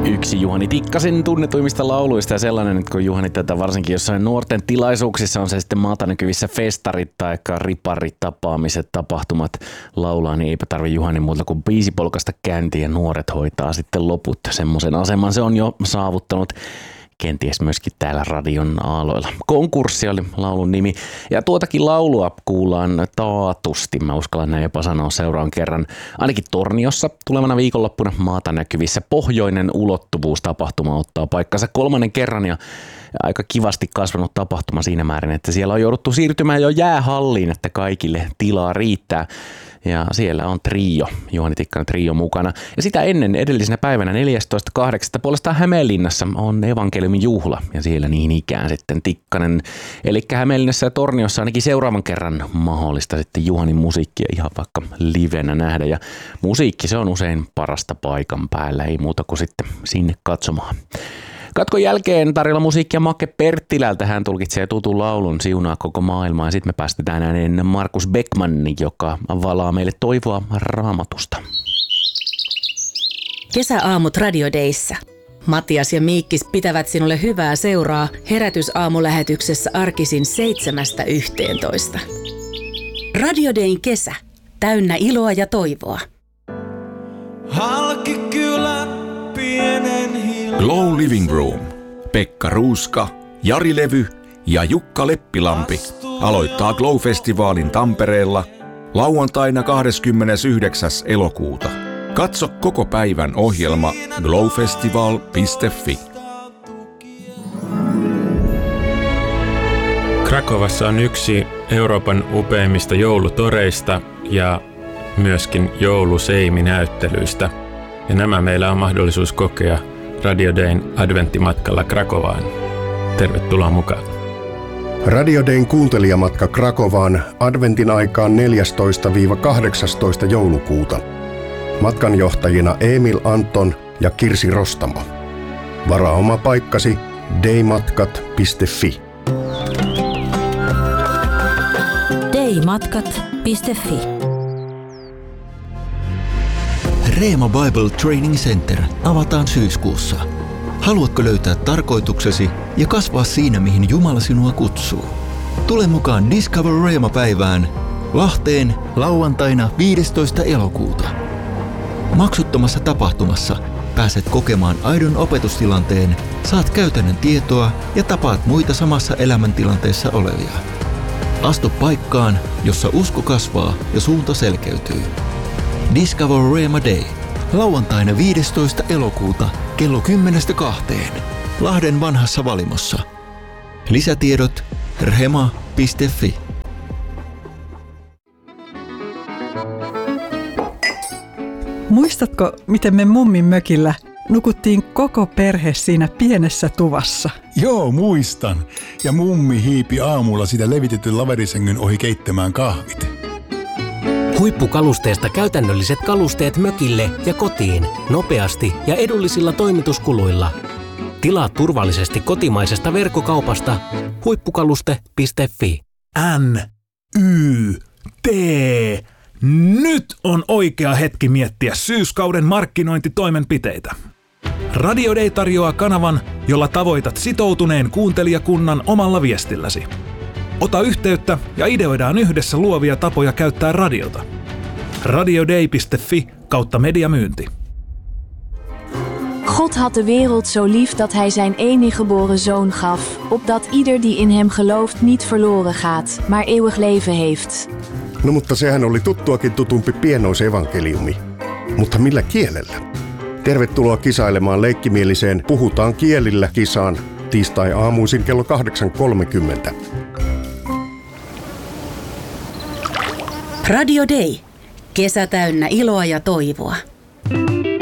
Yksi Juhani Tikkasen tunnetuimmista lauluista ja sellainen, että kun Juhani tätä varsinkin jossain nuorten tilaisuuksissa, on se sitten maata näkyvissä festarit tai riparit, tapaamiset, tapahtumat laulaa, niin eipä tarvi Juhani muuta kuin biisipolkasta käyntiin ja nuoret hoitaa sitten loput. Semmoisen aseman se on jo saavuttanut. Kenties myöskin täällä radion aaloilla. Konkurssi oli laulun nimi. Ja tuotakin laulua kuullaan taatusti. Mä uskallan näin jopa sanoa seuraavan kerran. Ainakin Torniossa tulevana viikonloppuna maata näkyvissä Pohjoinen ulottuvuustapahtuma ottaa paikkansa 3. kerran. Ja aika kivasti kasvanut tapahtuma siinä määrin, että siellä on jouduttu siirtymään jo jäähalliin, että kaikille tilaa riittää. Ja siellä on trio, Juhani Tikkanen trio mukana. Ja sitä ennen edellisenä päivänä 14.8. puolestaan Hämeenlinnassa on evankeliumin juhla. Ja siellä niin ikään sitten Tikkanen. Eli Hämeenlinnassa ja Torniossa ainakin seuraavan kerran mahdollista sitten Juhanin musiikkia ihan vaikka livenä nähdä. Ja musiikki se on usein parasta paikan päällä, ei muuta kuin sitten sinne katsomaan. Katkon jälkeen tarjolla musiikkia Make Perttilältä. Hän tulkitsee tutun laulun Siunaa koko maailmaa. Ja sitten me päästetään ääneen Markus Beckmann, joka valaa meille toivoa Raamatusta. Kesäaamut Radio Dayssä. Matias ja Miikkis pitävät sinulle hyvää seuraa herätysaamulähetyksessä arkisin 7–11. Radio Dayn kesä. Täynnä iloa ja toivoa. Halki kylä pienen hiljaa. Glow Living Room. Pekka Ruuska, Jari Levy ja Jukka Leppilampi aloittaa Glow-festivaalin Tampereella lauantaina 29. elokuuta. Katso koko päivän ohjelma glowfestival.fi. Krakovassa on yksi Euroopan upeimmista joulutoreista ja myöskin jouluseiminäyttelyistä. Ja nämä meillä on mahdollisuus kokea Radio Dayn adventtimatkalla Krakovaan. Tervetuloa mukaan. Radio Dayn kuuntelijamatka Krakovaan adventin aikaan 14–18 joulukuuta. Matkanjohtajina Emil Anton ja Kirsi Rostamo. Varaa oma paikkasi daymatkat.fi. daymatkat.fi. Reema Bible Training Center avataan syyskuussa. Haluatko löytää tarkoituksesi ja kasvaa siinä, mihin Jumala sinua kutsuu? Tule mukaan Discover Reema-päivään Lahteen lauantaina 15. elokuuta. Maksuttomassa tapahtumassa pääset kokemaan aidon opetustilanteen, saat käytännön tietoa ja tapaat muita samassa elämäntilanteessa olevia. Astu paikkaan, jossa usko kasvaa ja suunta selkeytyy. Discover Reema Day. Lauantaina 15. elokuuta kello 10–2. Lahden vanhassa Valimossa. Lisätiedot rema.fi. Muistatko, miten me mummin mökillä nukuttiin koko perhe siinä pienessä tuvassa? Joo, muistan. Ja mummi hiipi aamulla sitä levitetyn laverisängyn ohi keittämään kahvit. Huippukalusteesta käytännölliset kalusteet mökille ja kotiin, nopeasti ja edullisilla toimituskuluilla. Tilaa turvallisesti kotimaisesta verkkokaupasta huippukaluste.fi. NYT. Nyt on oikea hetki miettiä syyskauden markkinointitoimenpiteitä. Radio Day tarjoaa kanavan, jolla tavoitat sitoutuneen kuuntelijakunnan omalla viestilläsi. Ota yhteyttä ja ideoidaan yhdessä luovia tapoja käyttää radiota. radioday.fi/mediamyynti. God had de wereld zo lief dat hij zijn enige geboren zoon gaf, opdat ieder die in hem gelooft niet verloren gaat, maar eeuwig leven heeft. No mutta sehän oli tuttuakin tutumpi pienoisevankeliumi. Mutta millä kielellä? Tervetuloa kisailemaan leikkimieliseen Puhutaan kielillä -kisaan tiistai-aamuisin kello 8:30. Radio Day. Kesä täynnä iloa ja toivoa.